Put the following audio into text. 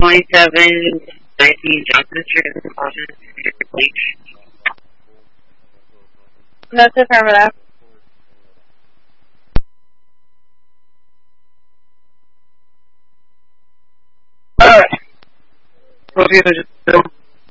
2719 Johnson Street in Washington Beach. That's affirmative. Alright. Proceed to